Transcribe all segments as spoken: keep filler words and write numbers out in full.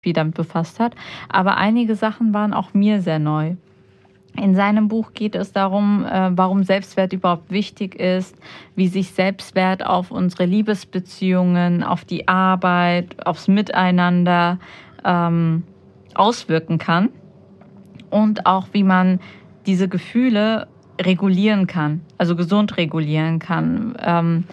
viel damit befasst hat. Aber einige Sachen waren auch mir sehr neu. In seinem Buch geht es darum, warum Selbstwert überhaupt wichtig ist, wie sich Selbstwert auf unsere Liebesbeziehungen, auf die Arbeit, aufs Miteinander ähm, auswirken kann und auch wie man diese Gefühle regulieren kann, also gesund regulieren kann, ähm,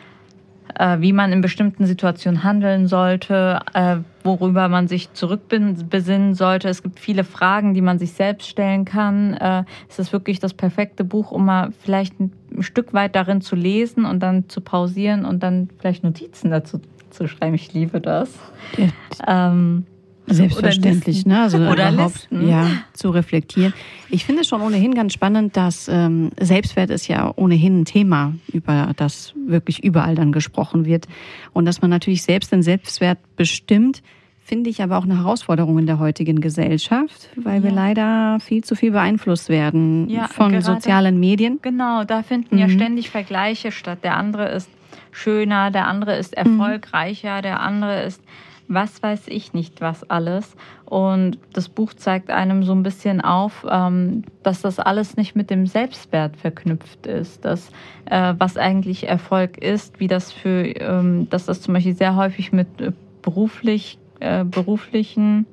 äh, wie man in bestimmten Situationen handeln sollte, äh, worüber man sich zurückbesinnen sollte. Es gibt viele Fragen, die man sich selbst stellen kann. Äh, es ist wirklich das perfekte Buch, um mal vielleicht ein Stück weit darin zu lesen und dann zu pausieren und dann vielleicht Notizen dazu zu schreiben. Ich liebe das. Ja. Ähm, Selbstverständlich, oder ne? Also oder überhaupt Listen. Ja, zu reflektieren. Ich finde es schon ohnehin ganz spannend, dass ähm, Selbstwert ist ja ohnehin ein Thema, über das wirklich überall dann gesprochen wird. Und dass man natürlich selbst den Selbstwert bestimmt, finde ich aber auch eine Herausforderung in der heutigen Gesellschaft, weil ja. wir leider viel zu viel beeinflusst werden ja, von sozialen Medien. Genau, da finden mhm. ja ständig Vergleiche statt. Der andere ist schöner, der andere ist erfolgreicher, mhm. der andere ist was weiß ich nicht, was alles. Und das Buch zeigt einem so ein bisschen auf, dass das alles nicht mit dem Selbstwert verknüpft ist. Dass, was eigentlich Erfolg ist, wie das für, dass das zum Beispiel sehr häufig mit beruflich, beruflichen,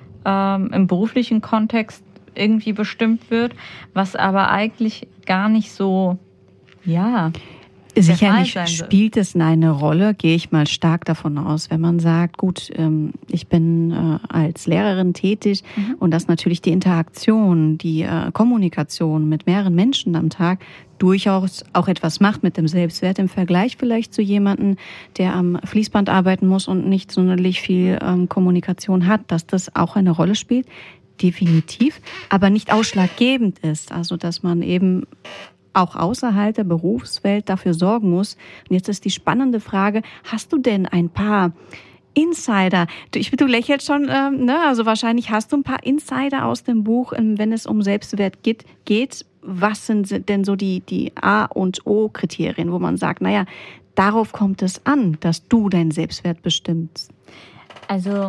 im beruflichen Kontext irgendwie bestimmt wird, was aber eigentlich gar nicht so, ja... Sicherlich spielt es eine Rolle, gehe ich mal stark davon aus, wenn man sagt, gut, ich bin als Lehrerin tätig mhm. und dass natürlich die Interaktion, die Kommunikation mit mehreren Menschen am Tag durchaus auch etwas macht mit dem Selbstwert im Vergleich vielleicht zu jemandem, der am Fließband arbeiten muss und nicht sonderlich viel Kommunikation hat, dass das auch eine Rolle spielt, definitiv, aber nicht ausschlaggebend ist. Also dass man eben auch außerhalb der Berufswelt dafür sorgen muss. Und jetzt ist die spannende Frage, hast du denn ein paar Insider? Du, ich, du lächelst schon, ähm, ne? Also wahrscheinlich hast du ein paar Insider aus dem Buch, wenn es um Selbstwert geht. geht. Was sind denn so die, die A- und O-Kriterien, wo man sagt, naja, darauf kommt es an, dass du deinen Selbstwert bestimmst? Also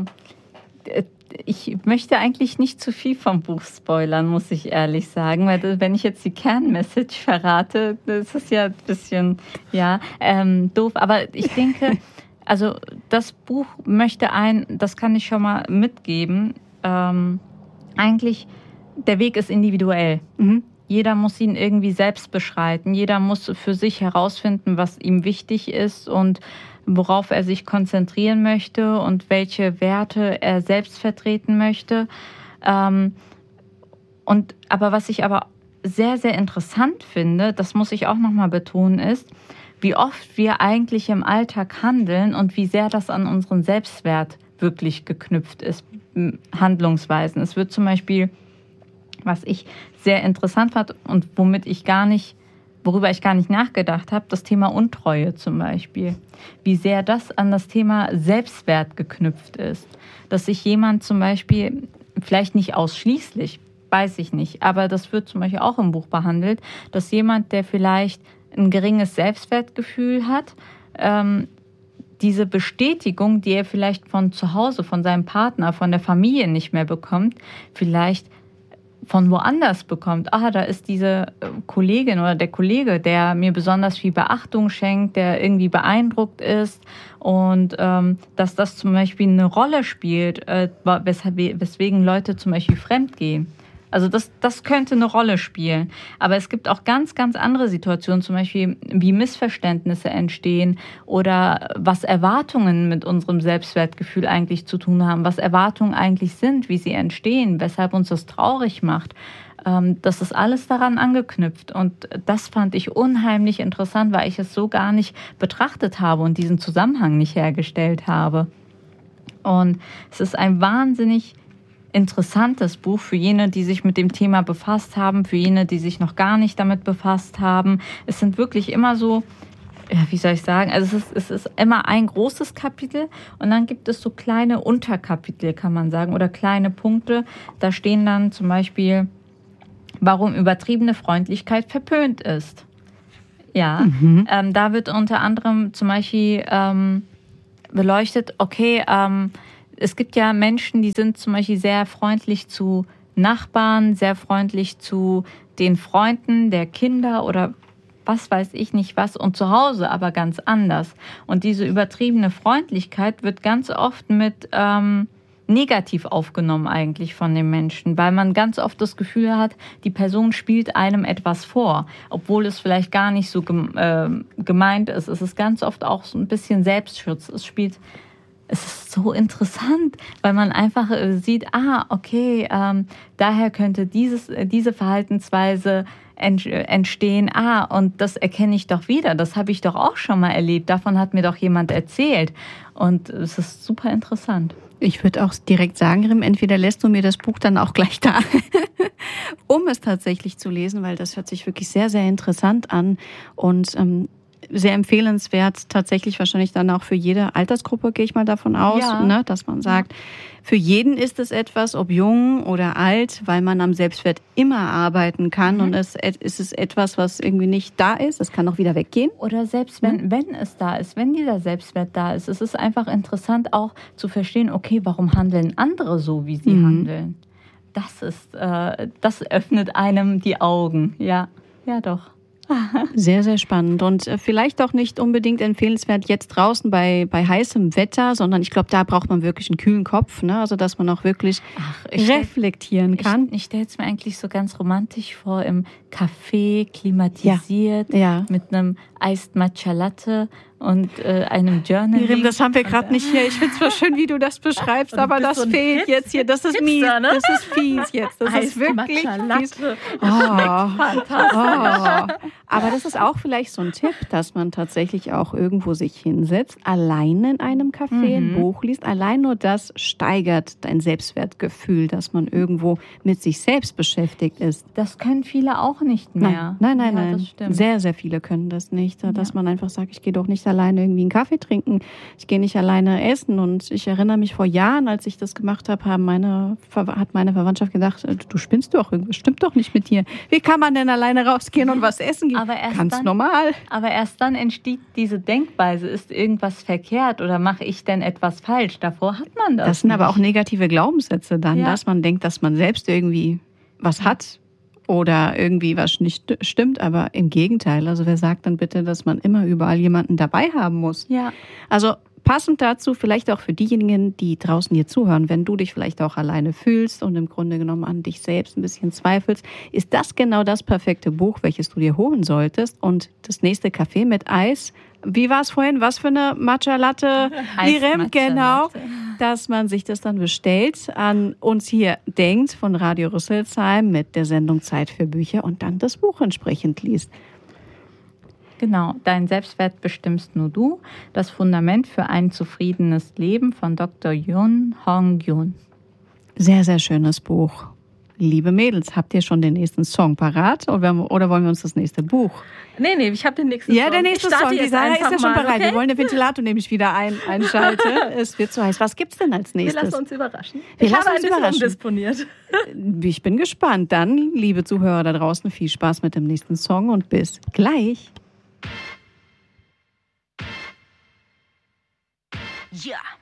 ich möchte eigentlich nicht zu viel vom Buch spoilern, muss ich ehrlich sagen, weil wenn ich jetzt die Kernmessage verrate, das ist ja ein bisschen ja ähm, doof. Aber ich denke, also das Buch möchte ein, das kann ich schon mal mitgeben, ähm, eigentlich der Weg ist individuell. Mhm. Jeder muss ihn irgendwie selbst beschreiten. Jeder muss für sich herausfinden, was ihm wichtig ist und worauf er sich konzentrieren möchte und welche Werte er selbst vertreten möchte. Ähm, und aber was ich aber sehr, sehr interessant finde, das muss ich auch nochmal betonen, ist, wie oft wir eigentlich im Alltag handeln und wie sehr das an unseren Selbstwert wirklich geknüpft ist, Handlungsweisen. Es wird zum Beispiel, was ich sehr interessant fand und womit ich gar nicht worüber ich gar nicht nachgedacht habe, das Thema Untreue zum Beispiel. Wie sehr das an das Thema Selbstwert geknüpft ist. Dass sich jemand zum Beispiel, vielleicht nicht ausschließlich, weiß ich nicht, aber das wird zum Beispiel auch im Buch behandelt, dass jemand, der vielleicht ein geringes Selbstwertgefühl hat, ähm, diese Bestätigung, die er vielleicht von zu Hause, von seinem Partner, von der Familie nicht mehr bekommt, vielleicht von woanders bekommt. Ah, da ist diese Kollegin oder der Kollege, der mir besonders viel Beachtung schenkt, der irgendwie beeindruckt ist und ähm, dass das zum Beispiel eine Rolle spielt, äh, weshalb, weswegen Leute zum Beispiel fremd gehen. Also das, das könnte eine Rolle spielen. Aber es gibt auch ganz, ganz andere Situationen, zum Beispiel wie Missverständnisse entstehen oder was Erwartungen mit unserem Selbstwertgefühl eigentlich zu tun haben, was Erwartungen eigentlich sind, wie sie entstehen, weshalb uns das traurig macht. Das ist alles daran angeknüpft. Und das fand ich unheimlich interessant, weil ich es so gar nicht betrachtet habe und diesen Zusammenhang nicht hergestellt habe. Und es ist ein wahnsinnig interessantes Buch für jene, die sich mit dem Thema befasst haben, für jene, die sich noch gar nicht damit befasst haben. Es sind wirklich immer so, ja, wie soll ich sagen, also es ist, es ist immer ein großes Kapitel und dann gibt es so kleine Unterkapitel, kann man sagen, oder kleine Punkte. Da stehen dann zum Beispiel, warum übertriebene Freundlichkeit verpönt ist. Ja, mhm. ähm, da wird unter anderem zum Beispiel ähm, beleuchtet, okay, ähm, es gibt ja Menschen, die sind zum Beispiel sehr freundlich zu Nachbarn, sehr freundlich zu den Freunden der Kinder oder was weiß ich nicht was und zu Hause aber ganz anders. Und diese übertriebene Freundlichkeit wird ganz oft mit ähm, negativ aufgenommen eigentlich von den Menschen, weil man ganz oft das Gefühl hat, die Person spielt einem etwas vor, obwohl es vielleicht gar nicht so gemeint ist. Es ist ganz oft auch so ein bisschen Selbstschutz. Es spielt, es ist so interessant, weil man einfach sieht, ah, okay, ähm, daher könnte dieses, diese Verhaltensweise entstehen. Ah, und das erkenne ich doch wieder. Das habe ich doch auch schon mal erlebt. Davon hat mir doch jemand erzählt. Und es ist super interessant. Ich würde auch direkt sagen, Rim, entweder lässt du mir das Buch dann auch gleich da, um es tatsächlich zu lesen, weil das hört sich wirklich sehr, sehr interessant an und ähm, sehr empfehlenswert, tatsächlich wahrscheinlich dann auch für jede Altersgruppe, gehe ich mal davon aus, ja. ne, dass man sagt, für jeden ist es etwas, ob jung oder alt, weil man am Selbstwert immer arbeiten kann mhm. und es ist es etwas, was irgendwie nicht da ist, es kann auch wieder weggehen. Oder selbst wenn, mhm. wenn es da ist, wenn dieser Selbstwert da ist, es ist einfach interessant auch zu verstehen, okay, warum handeln andere so, wie sie mhm. handeln? Das ist, äh, das öffnet einem die Augen, ja, ja doch. Sehr, sehr spannend und vielleicht auch nicht unbedingt empfehlenswert jetzt draußen bei, bei heißem Wetter, sondern ich glaube, da braucht man wirklich einen kühlen Kopf, ne? Also dass man auch wirklich Ach, reflektieren kann. Ich, ich stelle es mir eigentlich so ganz romantisch vor, im Café, klimatisiert, ja. Ja. mit einem Iced Matcha Latte und äh, einem Journaling. Miriam, das haben wir gerade nicht hier. Ich finde es zwar schön, wie du das beschreibst, aber das so fehlt Hit, jetzt hier. Das ist mies. Ne? Das ist fies jetzt. Das Iced ist wirklich fies. Oh. Fantastisch. Oh. Aber das ist auch vielleicht so ein Tipp, dass man tatsächlich auch irgendwo sich hinsetzt, alleine in einem Café mhm. ein Buch liest. Allein nur das steigert dein Selbstwertgefühl, dass man irgendwo mit sich selbst beschäftigt ist. Das können viele auch nicht mehr. Nein, nein, nein. Ja, das stimmt. Sehr, sehr viele können das nicht. Dass ja. man einfach sagt, ich gehe doch nicht alleine irgendwie einen Kaffee trinken, ich gehe nicht alleine essen. Und ich erinnere mich, vor Jahren, als ich das gemacht habe, haben meine, hat meine Verwandtschaft gedacht, du spinnst doch, irgendwas stimmt doch nicht mit dir. Wie kann man denn alleine rausgehen und was essen gehen? Aber erst Ganz dann, normal. Aber erst dann entsteht diese Denkweise, ist irgendwas verkehrt oder mache ich denn etwas falsch? Davor hat man das Das sind nicht. aber auch negative Glaubenssätze dann, ja. dass man denkt, dass man selbst irgendwie was hat oder irgendwie was nicht stimmt, aber im Gegenteil. Also wer sagt dann bitte, dass man immer überall jemanden dabei haben muss? Ja. Also passend dazu, vielleicht auch für diejenigen, die draußen hier zuhören, wenn du dich vielleicht auch alleine fühlst und im Grunde genommen an dich selbst ein bisschen zweifelst, ist das genau das perfekte Buch, welches du dir holen solltest. Und das nächste Café mit Eis, wie war es vorhin? Was für eine Matcha Latte? Irem, genau. Dass man sich das dann bestellt, an uns hier denkt von Radio Rüsselsheim mit der Sendung Zeit für Bücher und dann das Buch entsprechend liest. Genau, dein Selbstwert bestimmst nur du. Das Fundament für ein zufriedenes Leben von Doktor Yoon Hong-Yoon. Sehr, sehr schönes Buch. Liebe Mädels, habt ihr schon den nächsten Song parat oder, oder wollen wir uns das nächste Buch? Nee, nee, ich habe den nächsten ja, Song. Ja, der nächste Song. Die Sarah ist ja schon mal, bereit. okay? Wir wollen den Ventilator nämlich wieder ein, einschalten. Es wird zu heiß. Was gibt's denn als nächstes? Wir lassen uns überraschen. Wir ich lassen habe ein uns bisschen überraschen. umdisponiert. Ich bin gespannt. Dann, liebe Zuhörer da draußen, viel Spaß mit dem nächsten Song und bis gleich. Ja.